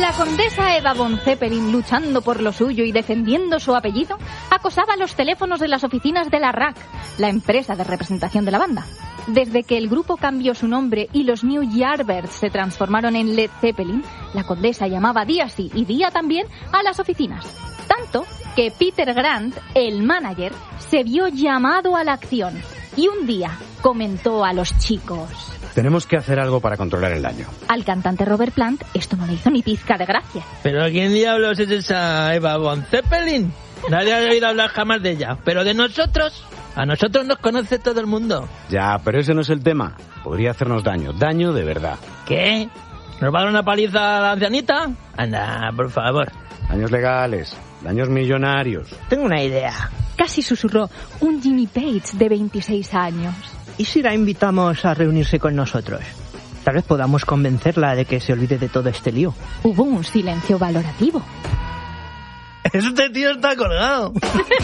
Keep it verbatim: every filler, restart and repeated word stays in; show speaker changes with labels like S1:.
S1: La condesa Eva von Zeppelin, luchando por lo suyo y defendiendo su apellido, acosaba los teléfonos de las oficinas de la R A C, la empresa de representación de la banda. Desde que el grupo cambió su nombre y los New Yardbirds se transformaron en Led Zeppelin, la condesa llamaba día sí y día también a las oficinas. Tanto que Peter Grant, el manager, se vio llamado a la acción y un día comentó a los chicos:
S2: tenemos que hacer algo para controlar el daño.
S1: Al cantante Robert Plant esto no le hizo ni pizca de gracia.
S3: ¿Pero quién diablos es esa Eva von Zeppelin? Nadie ha oído hablar jamás de ella. Pero de nosotros, a nosotros nos conoce todo el mundo.
S2: Ya, pero ese no es el tema. Podría hacernos daño, daño de verdad.
S3: ¿Qué? ¿Nos va a dar una paliza a la ancianita? Anda, por favor.
S2: Daños legales, daños millonarios.
S4: Tengo una idea.
S1: Casi susurró un Jimmy Page de veintiséis años.
S4: ¿Y si la invitamos a reunirse con nosotros? Tal vez podamos convencerla de que se olvide de todo este lío.
S1: Hubo un silencio valorativo.
S3: Este tío está colgado.